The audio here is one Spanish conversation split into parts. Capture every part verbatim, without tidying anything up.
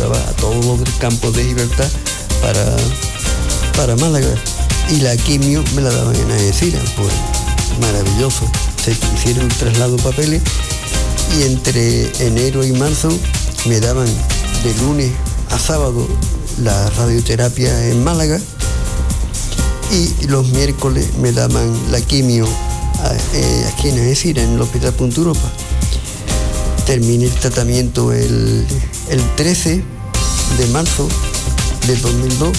llevaba a todos los del campo de Gibraltar para, para Málaga. Y la quimio me la daban en Algeciras, pues maravilloso. Se hicieron el traslado de papeles y entre enero y marzo me daban de lunes a sábado la radioterapia en Málaga y los miércoles me daban la quimio eh, aquí en Algeciras, en el Hospital Punta Europa. Terminé el tratamiento el, el trece de marzo de dos mil dos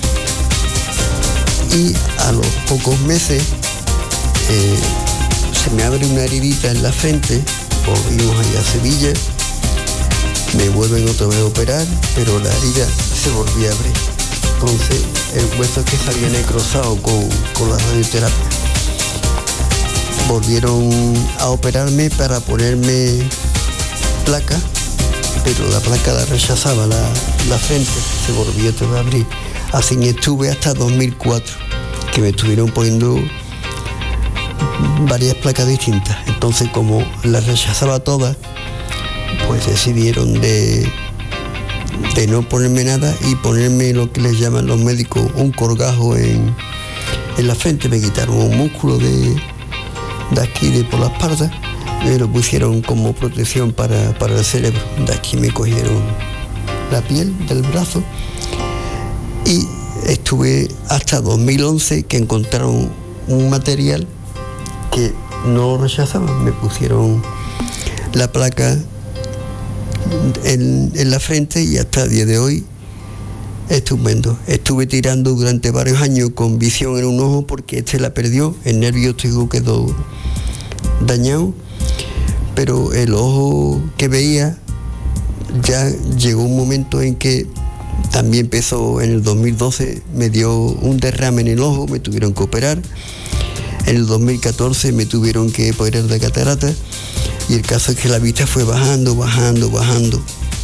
y a los pocos meses eh, se me abre una heridita en la frente, volvimos allá a Sevilla, me vuelven otra vez a operar, pero la herida se volvió a abrir. Entonces el hueso que se había necrosado con, con la radioterapia. Volvieron a operarme para ponerme placa, pero la placa la rechazaba la, la frente, se volvió otra vez a abrir. Así estuve hasta dos mil cuatro, que me estuvieron poniendo varias placas distintas. Entonces, como las rechazaba todas, pues decidieron de, de no ponerme nada y ponerme lo que les llaman los médicos un colgajo en, en la frente. Me quitaron un músculo de, de aquí, de por la espalda, me lo pusieron como protección para, para el cerebro. De aquí me cogieron la piel del brazo y estuve hasta dos mil once, que encontraron un material que no lo rechazaban. Me pusieron la placa en, en la frente y hasta el día de hoy estupendo. Estuve tirando durante varios años con visión en un ojo porque este la perdió, el nervio óptico quedó dañado, pero el ojo que veía ya llegó un momento en que también empezó en el dos mil doce, me dio un derrame en el ojo, me tuvieron que operar. En el dos mil catorce me tuvieron que operar de catarata y el caso es que la vista fue bajando, bajando, bajando.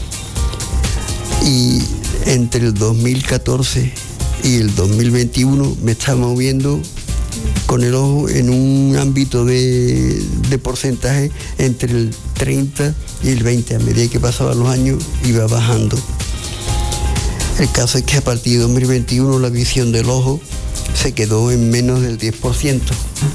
Y entre el dos mil catorce y el dos mil veintiuno me estaba moviendo con el ojo en un ámbito de, de porcentaje entre el treinta y el veinte. A medida que pasaban los años iba bajando. El caso es que a partir de dos mil veintiuno la visión del ojo se quedó en menos del diez por ciento.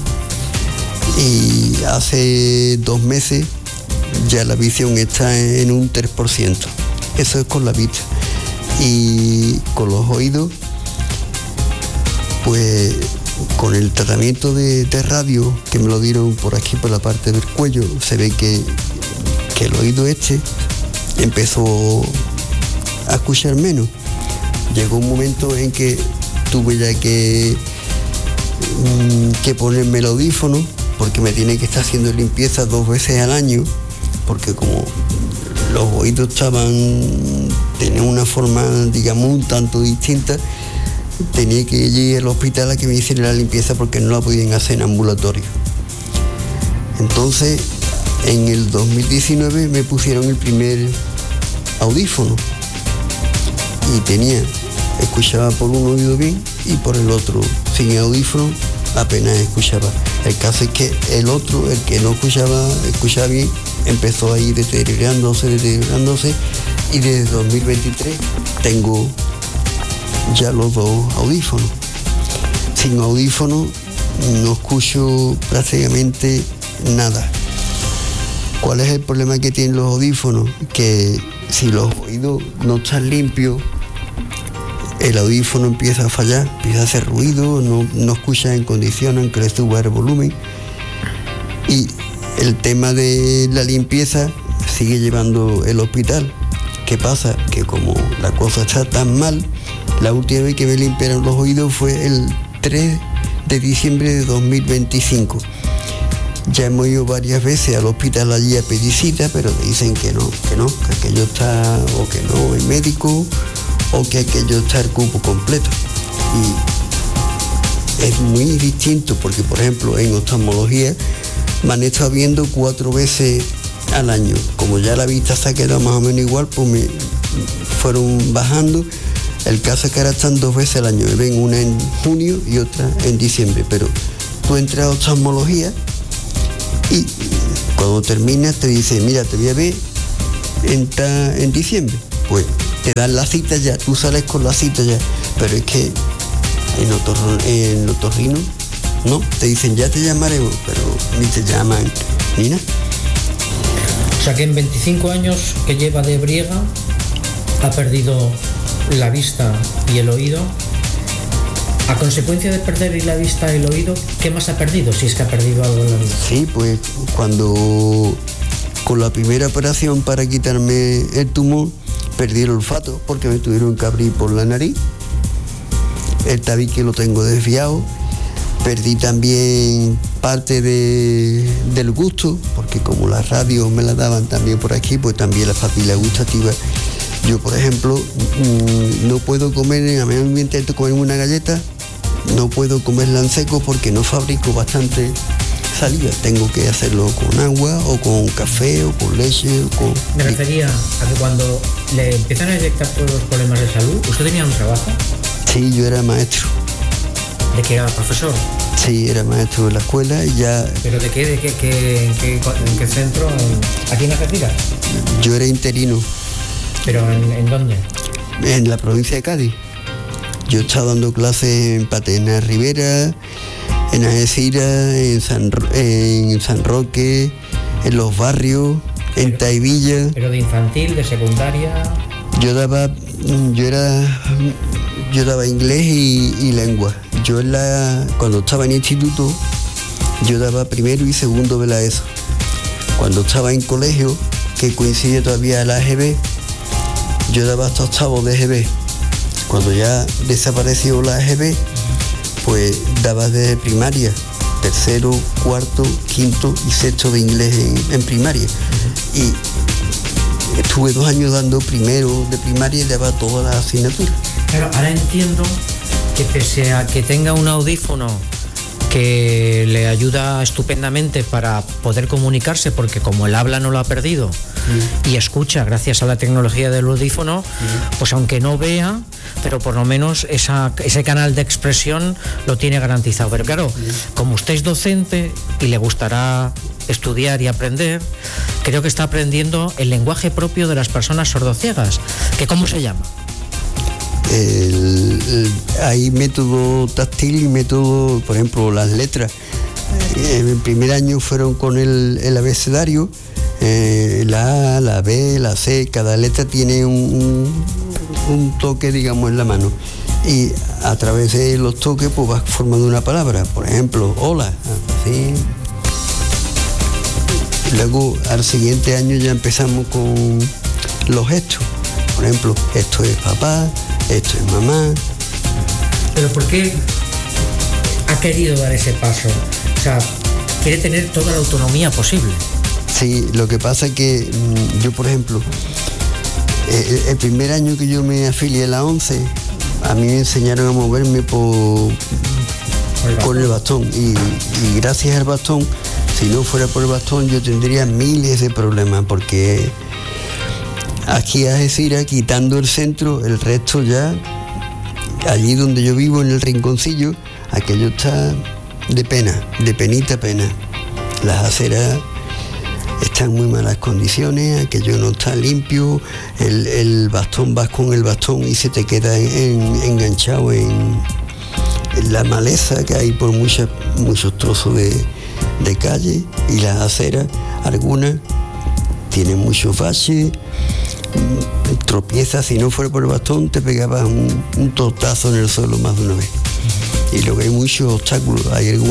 Y hace dos meses ya la visión está en un tres por ciento. Eso es con la vista. Y con los oídos, pues con el tratamiento de, de radio que me lo dieron por aquí, por la parte del cuello, se ve que, que el oído este empezó a escuchar menos. Llegó un momento en que tuve ya que, que ponerme el audífono, porque me tiene que estar haciendo limpieza dos veces al año, porque como los oídos estaban, tenían una forma, digamos, un tanto distinta, tenía que ir al hospital a que me hicieran la limpieza porque no la podían hacer en ambulatorio. Entonces, en el dos mil diecinueve me pusieron el primer audífono y tenía, escuchaba por un oído bien y por el otro sin audífono apenas escuchaba. El caso es que el otro, el que no escuchaba, escuchaba bien, empezó a ir deteriorándose, deteriorándose y desde dos mil veintitrés tengo ya los dos audífonos. Sin audífono no escucho prácticamente nada. ¿Cuál es el problema que tienen los audífonos? Que si los oídos no están limpios, el audífono empieza a fallar, empieza a hacer ruido, no, no escucha en condiciones, aunque le suba el volumen. Y el tema de la limpieza sigue llevando el hospital. ¿Qué pasa? Que como la cosa está tan mal, la última vez que me limpiaron los oídos fue el tres de diciembre de dos mil veinticinco. Ya hemos ido varias veces al hospital allí a pedir cita, pero me dicen que no, que no, que aquello está, o que no, el médico, o que aquello está el cupo completo. Y es muy distinto porque, por ejemplo, en oftalmología me han estado viendo cuatro veces al año. Como ya la vista se ha quedado más o menos igual, pues me fueron bajando. El caso es que ahora están dos veces al año. Me ven una en junio y otra en diciembre. Pero tú entras a oftalmología y cuando terminas te dice, mira, te voy a ver en, ta, en diciembre. Pues te dan la cita ya, tú sales con la cita ya, pero es que en, otorro, en otorrino no, te dicen ya te llamaremos, pero ni te llaman ni nada. O sea que en veinticinco años que lleva de Briega ha perdido la vista y el oído. A consecuencia de perder la vista y el oído, ¿qué más ha perdido? Si es que ha perdido algo en la vida. Sí, pues cuando con la primera operación para quitarme el tumor, perdí el olfato porque me tuvieron que abrir por la nariz. El tabique lo tengo desviado. Perdí también parte de, del gusto, porque como las radios me la daban también por aquí, pues también las papilas gustativas. Yo, por ejemplo, mmm, no puedo comer, a mí me intento comer una galleta, no puedo comerla en seco porque no fabrico bastante saliva. Tengo que hacerlo con agua o con café o con leche. O con... Me refería a que cuando le empiezan a detectar todos los problemas de salud, ¿usted tenía un trabajo? Sí, yo era maestro. ¿De qué era profesor? Sí, era maestro de la escuela y ya... ¿Pero de qué? ¿De qué, qué, en, qué en qué centro? ¿Aquí en Algeciras? Yo era interino. ¿Pero en, en dónde? En la provincia de Cádiz. Yo estaba dando clases en Patena Rivera, en Algeciras, en San, en San Roque, en los barrios, en pero, Taivilla. ¿Pero de infantil, de secundaria? Yo daba, yo era, yo daba inglés y, y lengua. Yo en la, cuando estaba en instituto, yo daba primero y segundo de la ESO. Cuando estaba en colegio, que coincide todavía la A G B, yo daba hasta octavo de G B. Cuando ya desapareció la A G B, pues daba de primaria, tercero, cuarto, quinto y sexto de inglés en, en primaria. Uh-huh. Y estuve dos años dando primero de primaria y daba todas las asignaturas. Claro, ahora entiendo que pese a que tenga un audífono que le ayuda estupendamente para poder comunicarse, porque como el habla no lo ha perdido, sí, y escucha gracias a la tecnología del audífono, sí, pues aunque no vea, pero por lo menos esa, ese canal de expresión lo tiene garantizado. Pero claro, sí, como usted es docente y le gustará estudiar y aprender, creo que está aprendiendo el lenguaje propio de las personas sordociegas, que ¿cómo se llama? El, el, hay método táctil y método, por ejemplo, las letras. En el primer año fueron con el, el abecedario, eh, la A, la B, la C, cada letra tiene un, un, un toque, digamos, en la mano. Y a través de los toques, pues vas formando una palabra. Por ejemplo, hola, así. Luego, al siguiente año ya empezamos con los gestos. Por ejemplo, esto es papá, esto es mamá. ¿Pero por qué ha querido dar ese paso? O sea, quiere tener toda la autonomía posible. Sí, lo que pasa es que yo, por ejemplo, el, el primer año que yo me afilié a la ONCE, a mí me enseñaron a moverme por, el con el bastón. Y, y gracias al bastón, si no fuera por el bastón, yo tendría miles de problemas, porque aquí a Algeciras, quitando el centro, el resto ya, allí donde yo vivo, en el rinconcillo, aquello está de pena, de penita pena. Las aceras están en muy malas condiciones, aquello no está limpio, el, el bastón, vas con el bastón y se te queda en, en, enganchado en, en la maleza que hay por muchas, muchos trozos de, de calle, y las aceras, algunas, tienen muchos baches, tropiezas, si no fuera por el bastón te pegabas un, un tortazo en el suelo más de una vez. Y luego hay muchos obstáculos, hay